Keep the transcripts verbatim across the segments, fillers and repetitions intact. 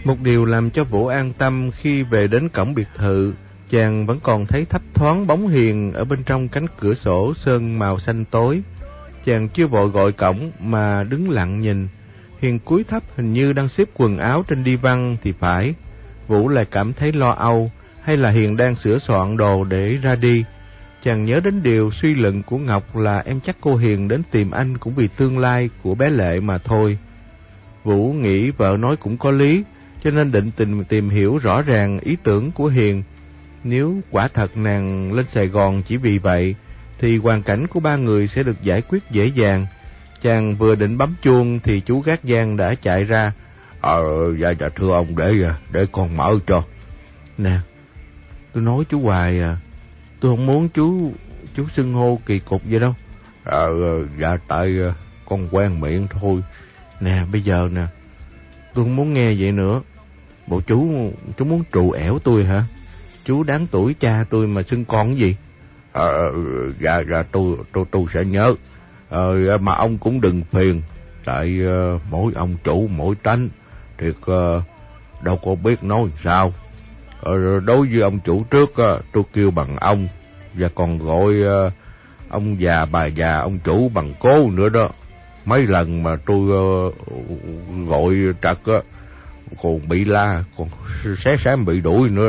Một điều làm cho Vũ an tâm khi về đến cổng biệt thự, chàng vẫn còn thấy thấp thoáng bóng Hiền ở bên trong cánh cửa sổ sơn màu xanh tối. Chàng chưa vội gọi cổng mà đứng lặng nhìn. Hiền cúi thấp hình như đang xếp quần áo trên đi văn thì phải. Vũ lại cảm thấy lo âu, hay là Hiền đang sửa soạn đồ để ra đi. Chàng nhớ đến điều suy luận của Ngọc là em chắc cô Hiền đến tìm anh cũng vì tương lai của bé Lệ mà thôi. Vũ nghĩ vợ nói cũng có lý, cho nên định tìm, tìm hiểu rõ ràng ý tưởng của Hiền. Nếu quả thật nàng lên Sài Gòn chỉ vì vậy, thì hoàn cảnh của ba người sẽ được giải quyết dễ dàng. Chàng vừa định bấm chuông thì chú gác giang đã chạy ra. Ờ, dạ, dạ thưa ông, để để con mở cho. Nè, tôi nói chú hoài à, tôi không muốn chú chú xưng hô kỳ cục vậy đâu. Ờ, dạ tại con quen miệng thôi. Nè, bây giờ nè, tôi không muốn nghe vậy nữa. Bộ chú chú muốn trù ẻo tôi hả? Chú đáng tuổi cha tôi mà xưng con cái gì? Ờ, dạ, dạ tôi tôi tôi sẽ nhớ. Ờ, mà ông cũng đừng phiền, tại uh, mỗi ông chủ mỗi tánh, thiệt uh, đâu có biết nói sao. Ờ, đối với ông chủ trước uh, tôi kêu bằng ông, và còn gọi uh, ông già bà già ông chủ bằng cố nữa đó. Mấy lần mà tôi uh, gọi trật uh, còn bị la, còn xé xém bị đuổi nữa.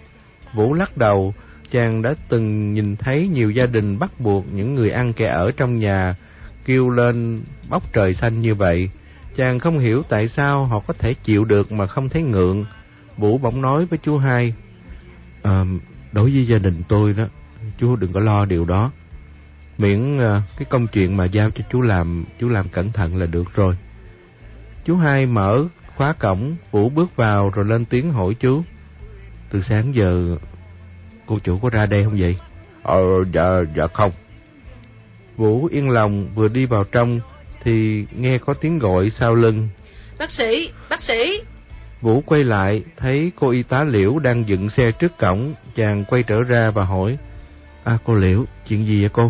Vũ lắc đầu. Chàng đã từng nhìn thấy nhiều gia đình bắt buộc những người ăn kẻ ở trong nhà kêu lên bóc trời xanh như vậy. Chàng không hiểu tại sao họ có thể chịu được mà không thấy ngượng. Vũ bỗng nói với chú hai, à, đối với gia đình tôi đó, chú đừng có lo điều đó. Miễn à, cái công chuyện mà giao cho chú làm, chú làm cẩn thận là được rồi. Chú hai mở khóa cổng, Vũ bước vào rồi lên tiếng hỏi chú, từ sáng giờ cô chủ có ra đây không vậy? Ờ, dạ, dạ không. Vũ yên lòng vừa đi vào trong thì nghe có tiếng gọi sau lưng. Bác sĩ, bác sĩ. Vũ quay lại thấy cô y tá Liễu đang dựng xe trước cổng. Chàng quay trở ra và hỏi, à cô Liễu, chuyện gì vậy cô?